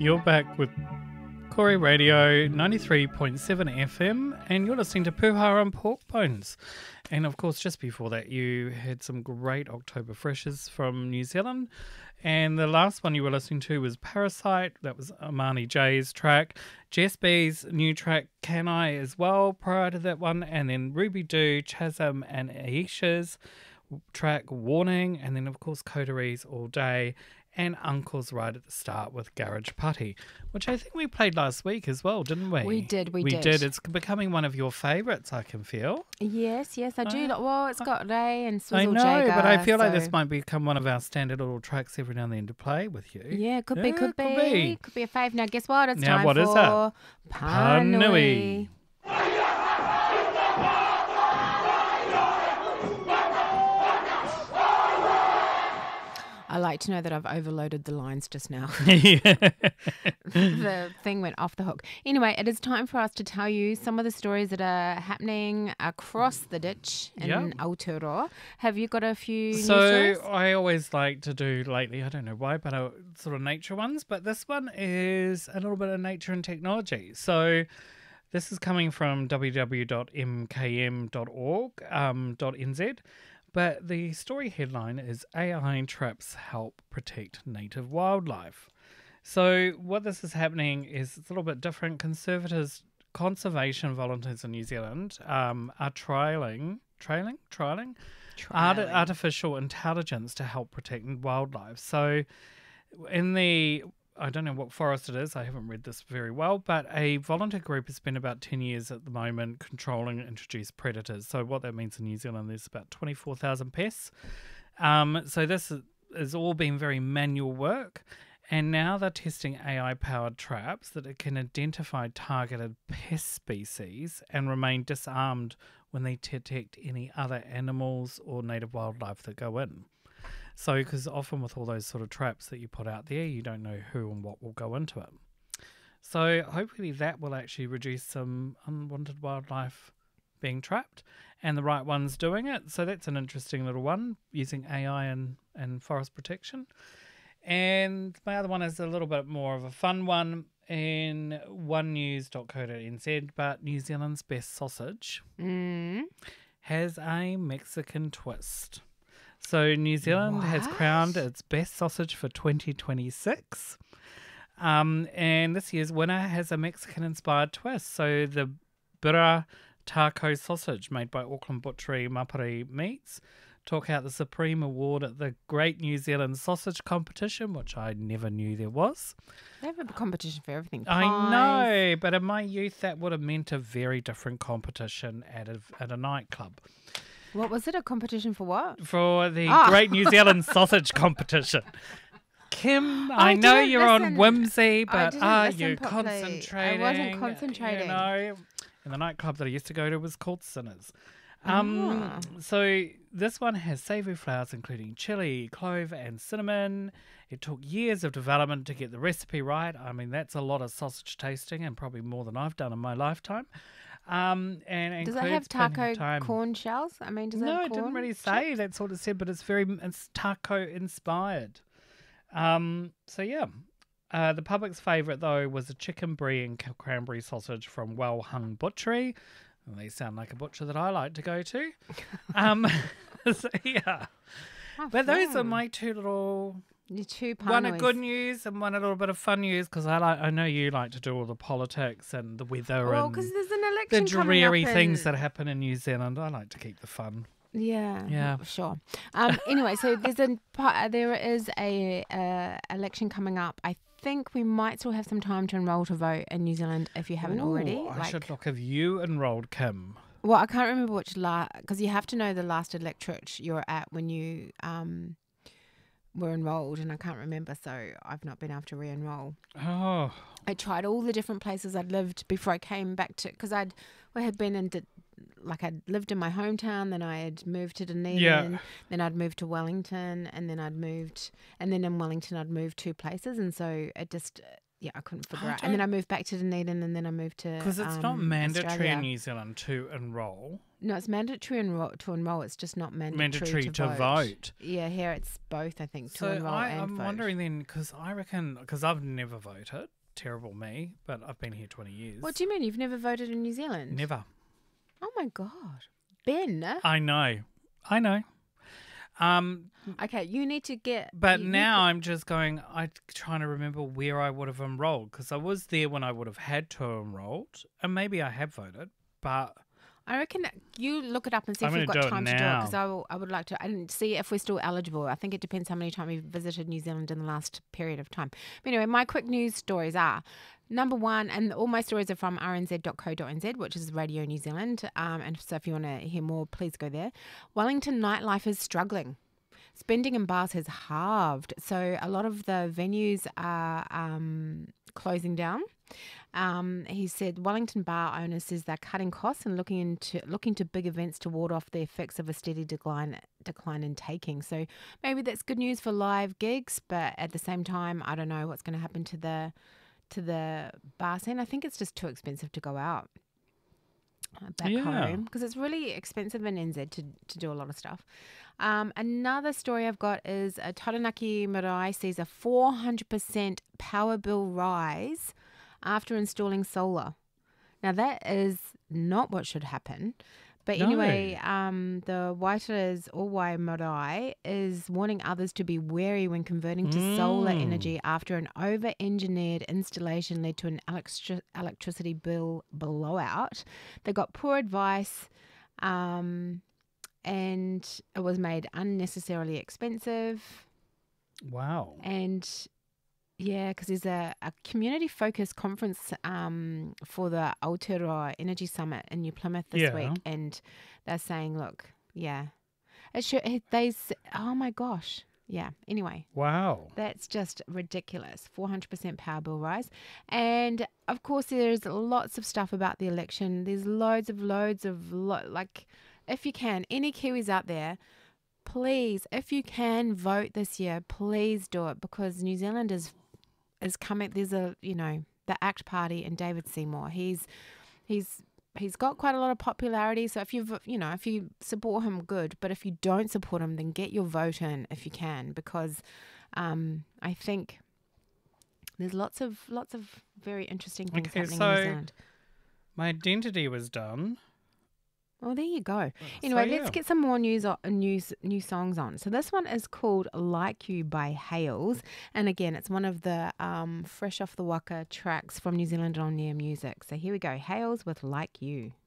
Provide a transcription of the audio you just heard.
You're back with Corey Radio 93.7 FM, and you're listening to Puha and Pork Bones. And of course, just before that, you had some great October Freshes from New Zealand. And the last one you were listening to was Parasite. That was Amani J's track. Jess B's new track, Can I, as well, prior to that one. And then Ruby Doo, Chasm, and Aisha's track, Warning. And then, of course, Coteries All Day. And Uncle's right at the start with Garage Putty, which I think we played last week as well, didn't we? We did. We did. It's becoming one of your favourites, I can feel. Yes, I do. Well, it's got Ray and Swizzle I know, Jager, but I feel like this might become one of our standard little tracks every now and then to play with you. Yeah, could be. Could be a fave. Now, guess what? It's time what for is it? Panui. I like to know that I've overloaded the lines just now. The thing went off the hook. Anyway, it is time for us to tell you some of the stories that are happening across the ditch in Aotearoa. Have you got a few news stories? I always like to do lately, I don't know why, but sort of nature ones. But this one is a little bit of nature and technology. So this is coming from www.mkm.org.nz. But the story headline is AI traps help protect native wildlife. So what this is happening is it's a little bit different. Conservation volunteers in New Zealand are trialling artificial intelligence to help protect wildlife. So I don't know what forest it is. I haven't read this very well, but a volunteer group has spent about 10 years at the moment controlling introduced predators. So what that means in New Zealand, there's about 24,000 pests. So this is all been very manual work. And now they're testing AI-powered traps that it can identify targeted pest species and remain disarmed when they detect any other animals or native wildlife that go in. So, because often with all those sort of traps that you put out there, you don't know who and what will go into it. So, hopefully that will actually reduce some unwanted wildlife being trapped and the right ones doing it. So, that's an interesting little one, using AI and forest protection. And my other one is a little bit more of a fun one in onenews.co.nz, but New Zealand's best sausage has a Mexican twist. So New Zealand has crowned its best sausage for 2026. And this year's winner has a Mexican-inspired twist. So the Birra Taco sausage, made by Auckland butchery Mapari Meats, took out the Supreme Award at the Great New Zealand Sausage Competition, which I never knew there was. They have a competition for everything. I know, but in my youth that would have meant a very different competition at a nightclub. What was it? A competition for what? For the Great New Zealand Sausage Competition. Kim, I know you're on whimsy, but are you concentrating? I wasn't concentrating. You know, and the nightclub that I used to go to was called Sinners. So this one has savoury flowers including chili, clove and cinnamon. It took years of development to get the recipe right. I mean, that's a lot of sausage tasting and probably more than I've done in my lifetime. And does it have taco corn shells? I mean, does it have corn? No, it didn't really say. That's what it said, but it's taco inspired. The public's favourite though was the chicken brie and cranberry sausage from Well Hung Butchery. Well, they sound like a butcher that I like to go to. But those are my two little. Your two panuis. One of good news and one a little bit of fun news, because I know you like to do all the politics and the weather and because there's an election the dreary things that happen in New Zealand. I like to keep the fun. Yeah, sure. Anyway, so there is a election coming up. I think we might still have some time to enrol to vote in New Zealand if you haven't already. I should look. Have you enrolled, Kim? Well, I can't remember which because you have to know the last electorate you're at when you were enrolled, and I can't remember, so I've not been able to re-enroll. Oh. I tried all the different places I'd lived before I came back to, because I'd lived in my hometown, then I had moved to Dunedin, then I'd moved to Wellington, and then in Wellington I'd moved 2 places, and so it just, I couldn't figure out. And then I moved back to Dunedin, and then I moved to because it's not mandatory Australia. in New Zealand to enrol. No, it's mandatory to enroll. It's just not mandatory to vote. vote. Yeah, here it's both, I think, to So enroll and I'm vote. wondering then, because I've never voted. Terrible me, but I've been here 20 years. What do you mean? You've never voted in New Zealand? Never. Oh, my God. Ben. I know. Okay, you need to get... But you now I'm just going, I'm trying to remember where I would have enrolled, because I was there when I would have had to have enrolled, and maybe I have voted, but... I reckon you look it up and see I'm if you've gonna got do it time to do it, now. because I would like to and see if we're still eligible. I think it depends how many times we've visited New Zealand in the last period of time. But anyway, my quick news stories are, number one, and all my stories are from rnz.co.nz, which is Radio New Zealand. And so if you want to hear more, please go there. Wellington nightlife is struggling. Spending in bars has halved. So a lot of the venues are closing down. He said Wellington bar owners says they're cutting costs and looking to big events to ward off the effects of a steady decline in taking. So maybe that's good news for live gigs, but at the same time, I don't know what's going to happen to the bar scene. I think it's just too expensive to go out back home, because it's really expensive in NZ to do a lot of stuff. Another story I've got is Taranaki Marae sees a 400% power bill rise after installing solar. Now, that is not what should happen. But anyway, the Waitara's Owai Marae is warning others to be wary when converting to solar energy after an over-engineered installation led to an electricity bill blowout. They got poor advice, and it was made unnecessarily expensive. Wow. And yeah, because there's a community-focused conference for the Aotearoa Energy Summit in New Plymouth this week, and they're saying, look, it should. Oh my gosh, yeah. Anyway, wow, that's just ridiculous. 400% power bill rise, and of course, there's lots of stuff about the election. There's loads of like, if you can, any Kiwis out there, please, if you can vote this year, please do it, because New Zealand is coming. There's the ACT Party and David Seymour. He's got quite a lot of popularity. So if if you support him, good. But if you don't support him, then get your vote in if you can, because I think there's lots of very interesting things happening in New Zealand. My identity was done. Well, there you go. Anyway, let's get some more new songs on. So this one is called Like You by Hales. And again, it's one of the fresh off the waka tracks from New Zealand on Near Music. So here we go. Hales with Like You.